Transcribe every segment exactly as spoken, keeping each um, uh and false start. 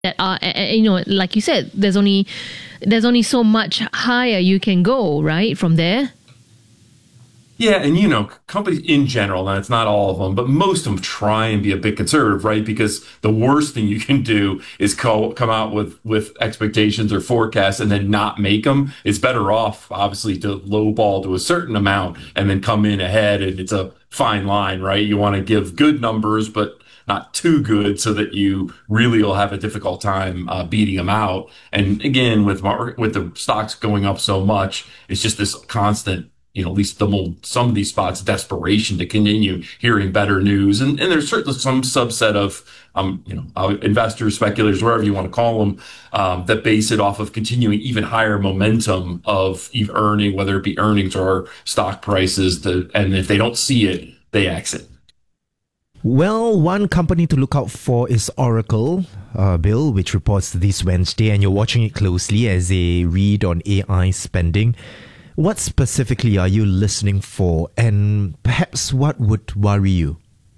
that are, you know, like you said, there's only there's only so much higher you can go, right, from there. Yeah, and you know, companies in general, and it's not all of them, but most of them try and be a bit conservative, right? Because the worst thing you can do is co come out with with expectations or forecasts and then not make them. It's better off, obviously, to lowball to a certain amount and then come in ahead, and it's a fine line, right? You want to give good numbers, but not too good, so that you really will have a difficult time uh, beating them out. And again, with mar with the stocks going up so much, it's just this constant, you know, at least the mold, some of these spots, desperation to continue hearing better news. And, and there's certainly some subset of, um, you know, uh, investors, speculators, whatever you want to call them, um, that base it off of continuing even higher momentum of even earning, whether it be earnings or stock prices. The, and if they don't see it, they exit. Well, one company to look out for is Oracle, uh, Bill, which reports this Wednesday, and you're watching it closely as they read on A I spending. What specifically are you listening for, and perhaps what would worry you?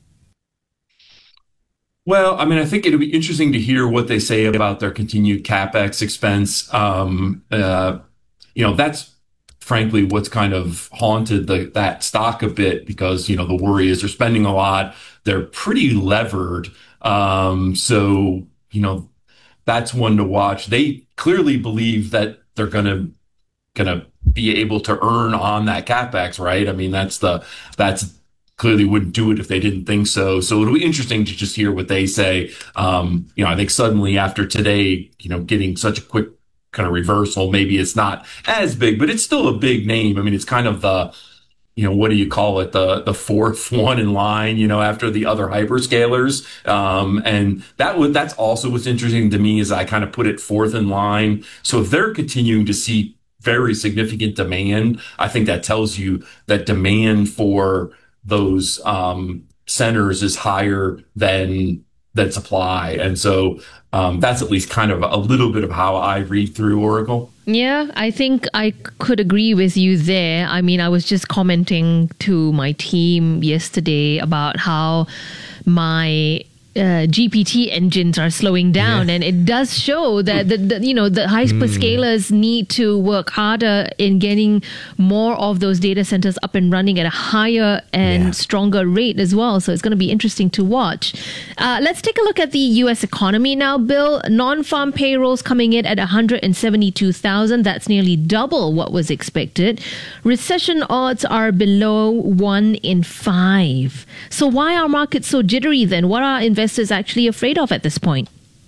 Well, I mean, I think it'll be interesting to hear what they say about their continued CapEx expense. Um, uh, you know, that's frankly what's kind of haunted the, that stock a bit, because, you know, the worry is they're spending a lot. They're pretty levered. Um, so, you know, that's one to watch. They clearly believe that they're going to going to be able to earn on that capex, right? I mean, that's the that's clearly wouldn't do it if they didn't think so. So it'll be interesting to just hear what they say. Um, you know, I think suddenly after today, you know, getting such a quick kind of reversal, maybe it's not as big, but it's still a big name. I mean, it's kind of the, you know, what do you call it? The the fourth one in line, you know, after the other hyperscalers. Um, and that would that's also what's interesting to me, is I kind of put it fourth in line. So if they're continuing to see very significant demand, I think that tells you that demand for those um, centers is higher than than supply. And so um, that's at least kind of a little bit of how I read through Oracle. Yeah, I think I could agree with you there. I mean, I was just commenting to my team yesterday about how my uh, G P T engines are slowing down, yeah. And it does show that the, the you know the hyperscalers mm. need to work harder in getting more of those data centers up and running at a higher and yeah. stronger rate as well. So it's going to be interesting to watch. Uh, let's take a look at the U S economy now, Bill. Non-farm payrolls coming in at one hundred seventy-two thousand. That's nearly double what was expected. Recession odds are below one in five. So why are markets so jittery then? What are investors investors actually afraid of at this point?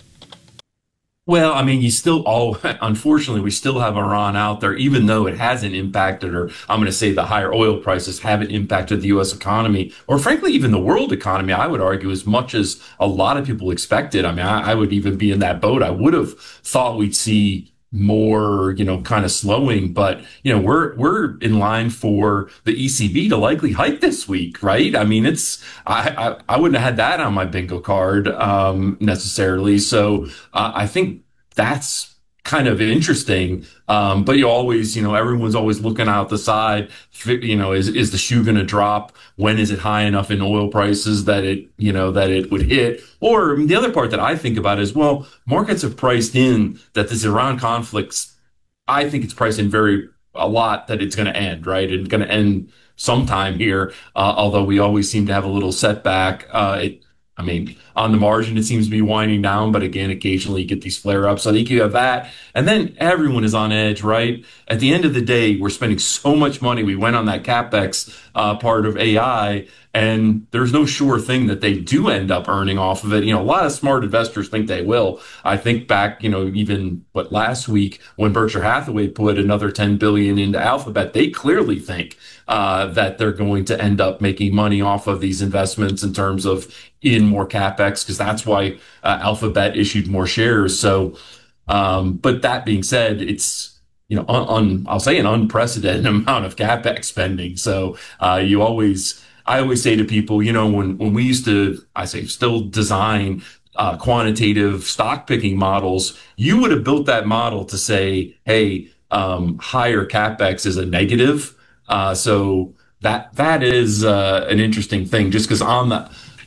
Well, I mean, you still all, unfortunately, we still have Iran out there, even though it hasn't impacted, or I'm going to say the higher oil prices haven't impacted the U S economy, or frankly, even the world economy, I would argue, as much as a lot of people expected. I mean, I, I would even be in that boat. I would have thought we'd see more, you know, kind of slowing, but, you know, we're, we're in line for the E C B to likely hike this week, right? I mean, it's, I, I, I wouldn't have had that on my bingo card, um, necessarily. So, uh, I think that's kind of interesting. Um, but you always, you know, everyone's always looking out the side, you know, is, is the shoe going to drop? When is it high enough in oil prices that it, you know, that it would hit? Or I mean, the other part that I think about is, well, markets have priced in that this Iran conflict's, I think it's priced in very a lot that it's going to end, right? It's going to end sometime here. Uh, although we always seem to have a little setback. Uh, it, I mean, on the margin, it seems to be winding down, but again, occasionally you get these flare ups. I think you have that. And then everyone is on edge, right? At the end of the day, we're spending so much money. We went on that CapEx uh, part of A I, and there's no sure thing that they do end up earning off of it. You know, a lot of smart investors think they will. I think back, you know, even what last week when Berkshire Hathaway put another ten billion into Alphabet, they clearly think uh, that they're going to end up making money off of these investments in terms of in more CapEx, because that's why uh, Alphabet issued more shares. So, um, but that being said, it's, you know, un, un, I'll say an unprecedented amount of CapEx spending. So uh, you always, I always say to people, you know, when, when we used to, I say still design uh, quantitative stock picking models, you would have built that model to say, hey, um, higher CapEx is a negative. Uh, so that, that is uh, an interesting thing, just because on the,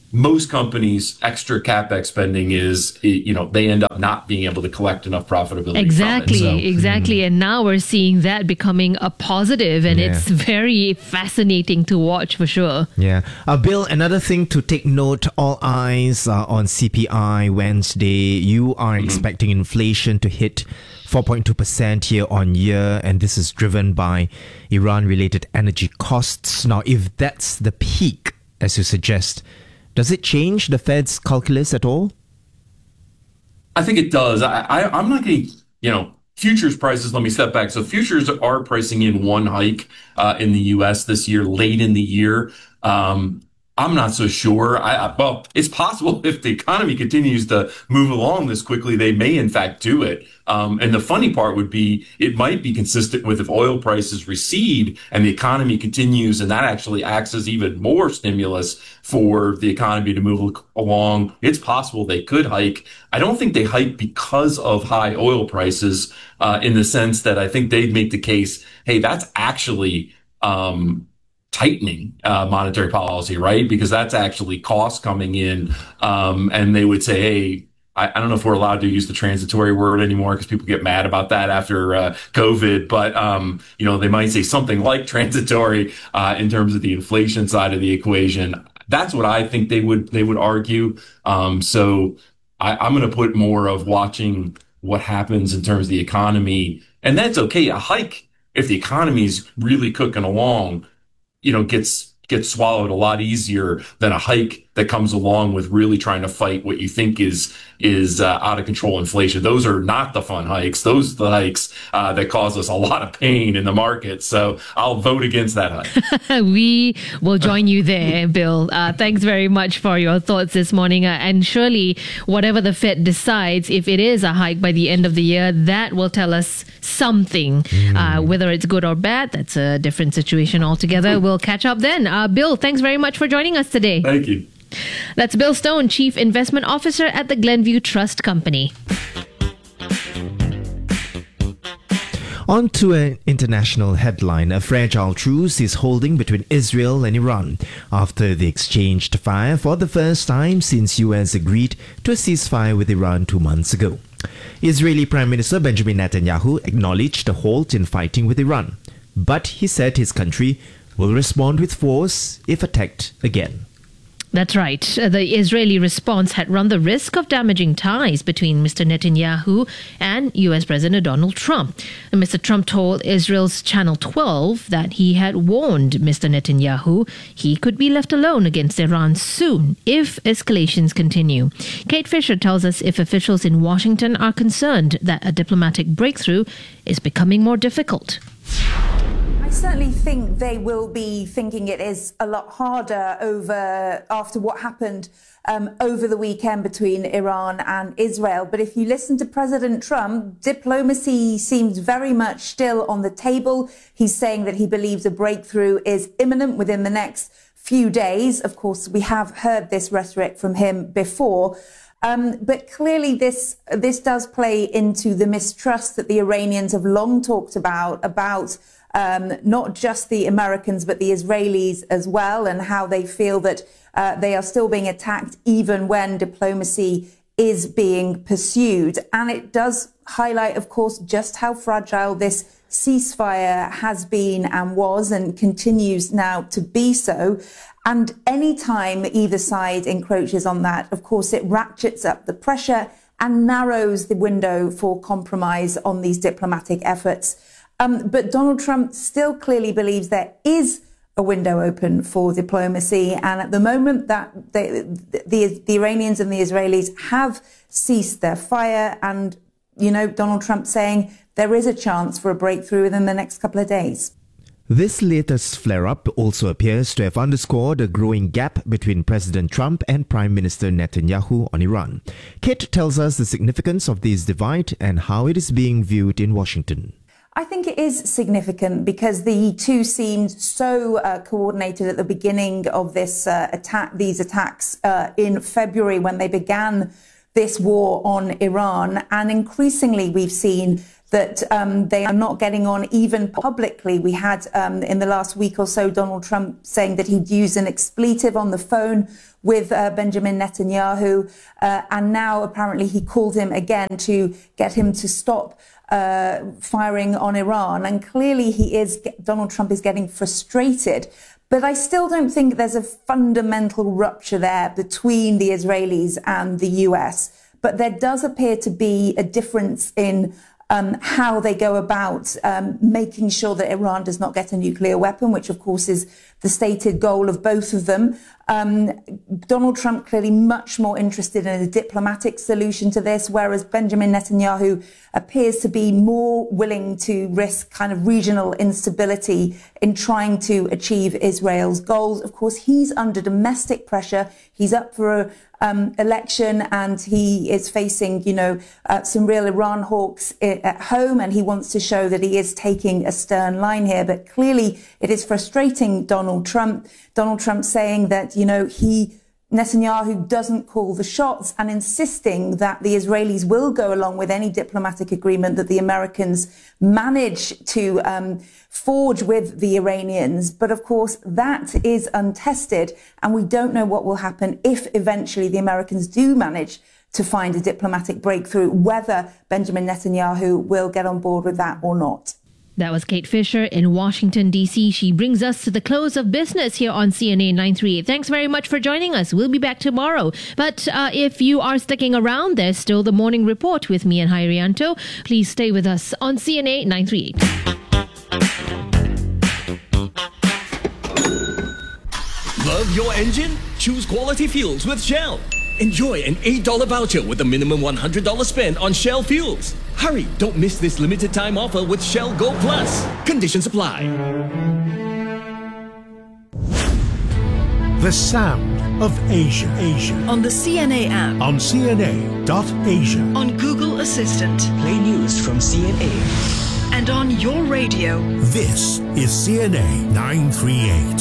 most companies' extra CapEx spending is, you know, they end up not being able to collect enough profitability. Exactly, from it. So, exactly. Mm. And now we're seeing that becoming a positive, and yeah. it's very fascinating to watch for sure. Yeah. Uh, Bill, another thing to take note, all eyes are on C P I Wednesday. You are mm-hmm. expecting inflation to hit four point two percent year on year, and this is driven by Iran-related energy costs. Now, if that's the peak, as you suggest, does it change the Fed's calculus at all? I think it does. I, I, I'm not going to, you know, futures prices, let me step back. So futures are pricing in one hike uh, in the U S this year, late in the year. Um, I'm not so sure. I, I, well, it's possible if the economy continues to move along this quickly, they may in fact do it. Um, and the funny part would be it might be consistent with if oil prices recede and the economy continues, and that actually acts as even more stimulus for the economy to move along. It's possible they could hike. I don't think they hike because of high oil prices, uh, in the sense that I think they'd make the case, hey, that's actually, um, tightening uh, monetary policy, right? Because that's actually costs coming in. Um, and they would say, hey, I, I don't know if we're allowed to use the transitory word anymore because people get mad about that after uh, COVID. But, um, you know, they might say something like transitory uh, in terms of the inflation side of the equation. That's what I think they would they would argue. Um, so I, I'm going to put more of watching what happens in terms of the economy. And that's okay. A hike, if the economy is really cooking along, you know, gets gets swallowed a lot easier than a hike that comes along with really trying to fight what you think is is uh, out of control inflation. Those are not the fun hikes. Those are the hikes uh, that cause us a lot of pain in the market. So I'll vote against that hike. We will join you there, Bill. Uh, thanks very much for your thoughts this morning. Uh, and surely, whatever the Fed decides, if it is a hike by the end of the year, that will tell us something. Mm. Uh, whether it's good or bad, that's a different situation altogether. We'll catch up then. Uh, Bill, thanks very much for joining us today. Thank you. That's Bill Stone, Chief Investment Officer at the Glenview Trust Company. On to an international headline. A fragile truce is holding between Israel and Iran after they exchanged fire for the first time since U S agreed to a ceasefire with Iran two months ago. Israeli Prime Minister Benjamin Netanyahu acknowledged a halt in fighting with Iran, but he said his country will respond with force if attacked again. That's right. The Israeli response had run the risk of damaging ties between Mister Netanyahu and U S President Donald Trump. And Mister Trump told Israel's Channel twelve that he had warned Mister Netanyahu he could be left alone against Iran soon if escalations continue. Kate Fisher tells us if officials in Washington are concerned that a diplomatic breakthrough is becoming more difficult. I certainly think they will be thinking it is a lot harder over after what happened um, over the weekend between Iran and Israel. But if you listen to President Trump, diplomacy seems very much still on the table. He's saying that he believes a breakthrough is imminent within the next few days. Of course, we have heard this rhetoric from him before. Um, but clearly this this does play into the mistrust that the Iranians have long talked about, about Um, not just the Americans, but the Israelis as well, and how they feel that uh, they are still being attacked even when diplomacy is being pursued. And it does highlight, of course, just how fragile this ceasefire has been and was and continues now to be so. And any time either side encroaches on that, of course, it ratchets up the pressure and narrows the window for compromise on these diplomatic efforts. Um, but Donald Trump still clearly believes there is a window open for diplomacy. And at the moment that they, the, the Iranians and the Israelis have ceased their fire, and, you know, Donald Trump saying there is a chance for a breakthrough within the next couple of days. This latest flare-up also appears to have underscored a growing gap between President Trump and Prime Minister Netanyahu on Iran. Kit tells us the significance of this divide and how it is being viewed in Washington. I think it is significant because the two seemed so uh, coordinated at the beginning of this uh, attack, these attacks uh, in February when they began this war on Iran. And increasingly, we've seen that um, they are not getting on even publicly. We had um, in the last week or so Donald Trump saying that he'd use an expletive on the phone with uh, Benjamin Netanyahu. Uh, and now apparently he called him again to get him to stop uh, firing on Iran. And clearly he is, Donald Trump is getting frustrated. But I still don't think there's a fundamental rupture there between the Israelis and the U S. But there does appear to be a difference in Um, how they go about um, making sure that Iran does not get a nuclear weapon, which of course is the stated goal of both of them. Um, Donald Trump clearly much more interested in a diplomatic solution to this, whereas Benjamin Netanyahu appears to be more willing to risk kind of regional instability in trying to achieve Israel's goals. Of course, he's under domestic pressure. He's up for a Um, election, and he is facing, you know, uh, some real Iran hawks at home, and he wants to show that he is taking a stern line here. But clearly, it is frustrating Donald Trump. Donald Trump saying that, you know, he Netanyahu doesn't call the shots, and insisting that the Israelis will go along with any diplomatic agreement that the Americans manage to um, forge with the Iranians. But of course, that is untested, and we don't know what will happen if eventually the Americans do manage to find a diplomatic breakthrough, whether Benjamin Netanyahu will get on board with that or not. That was Kate Fisher in Washington, D C. She brings us to the close of business here on C N A nine thirty-eight. Thanks very much for joining us. We'll be back tomorrow. But uh, if you are sticking around, there's still the morning report with me and Hairianto. Please stay with us on C N A nine thirty-eight. Love your engine? Choose quality fuels with Shell. Enjoy an eight dollars voucher with a minimum one hundred dollars spent on Shell fuels. Hurry, don't miss this limited time offer with Shell Go Plus. Conditions apply. The sound of Asia. Asia. On the C N A app. On C N A dot asia. On Google Assistant. Play news from C N A. And on your radio. This is C N A nine thirty-eight.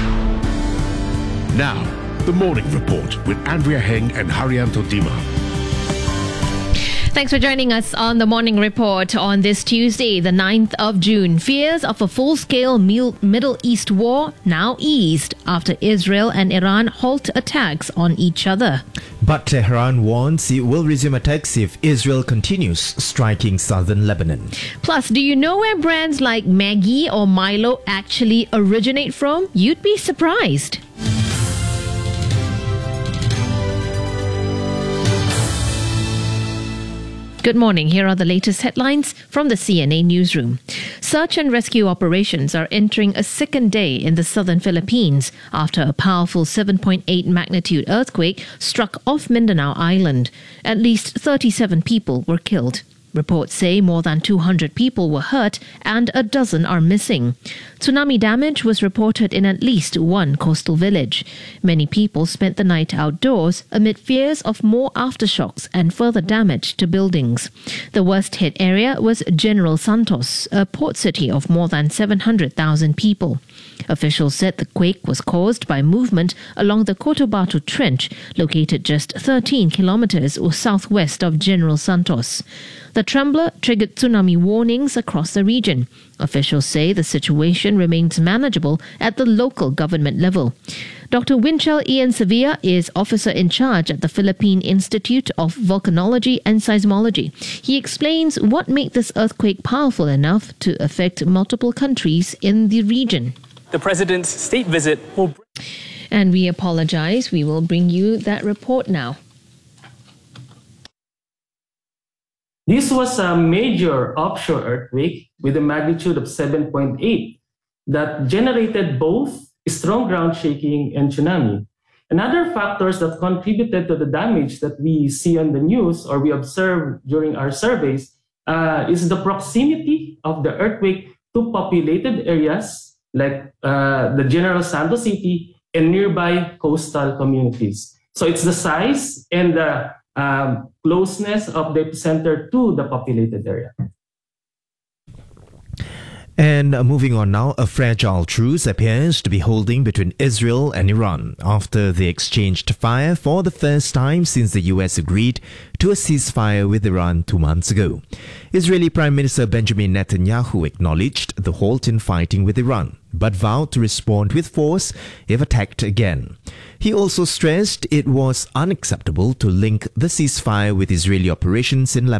Now, the morning report with Andrea Heng and Haryanto Dima. Thanks for joining us on the Morning Report on this Tuesday, the ninth of June. Fears of a full-scale Middle East war now eased after Israel and Iran halt attacks on each other. But Tehran warns it will resume attacks if Israel continues striking southern Lebanon. Plus, do you know where brands like Maggi or Milo actually originate from? You'd be surprised. Good morning. Here are the latest headlines from the C N A newsroom. Search and rescue operations are entering a second day in the southern Philippines after a powerful seven point eight magnitude earthquake struck off Mindanao Island. At least thirty-seven people were killed. Reports say more than two hundred people were hurt and a dozen are missing. Tsunami damage was reported in at least one coastal village. Many people spent the night outdoors amid fears of more aftershocks and further damage to buildings. The worst hit area was General Santos, a port city of more than seven hundred thousand people. Officials said the quake was caused by movement along the Cotabato Trench, located just thirteen kilometers southwest of General Santos. The trembler triggered tsunami warnings across the region. Officials say the situation remains manageable at the local government level. Doctor Winchell Ian Sevilla is officer in charge at the Philippine Institute of Volcanology and Seismology. He explains what made this earthquake powerful enough to affect multiple countries in the region. The president's state visit will... And we apologize. We will bring you that report now. This was a major offshore earthquake with a magnitude of seven point eight that generated both strong ground shaking and tsunami. And other factors that contributed to the damage that we see on the news or we observe during our surveys uh, is the proximity of the earthquake to populated areas like uh, the General Santos City and nearby coastal communities. So it's the size and the um, closeness of the epicenter to the populated area. And uh, moving on now, a fragile truce appears to be holding between Israel and Iran after they exchanged fire for the first time since the U S agreed to a ceasefire with Iran two months ago. Israeli Prime Minister Benjamin Netanyahu acknowledged the halt in fighting with Iran, but vowed to respond with force if attacked again. He also stressed it was unacceptable to link the ceasefire with Israeli operations in Lebanon.